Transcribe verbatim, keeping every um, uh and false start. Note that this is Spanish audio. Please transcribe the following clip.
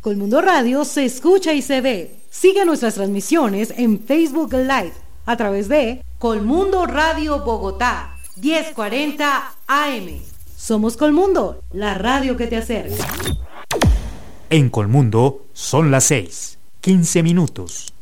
Colmundo Radio se escucha y se ve. Sigue nuestras transmisiones en Facebook Live a través de Colmundo Radio Bogotá, diez cuarenta A M. Somos Colmundo, la radio que te acerca. En Colmundo son las seis, quince minutos.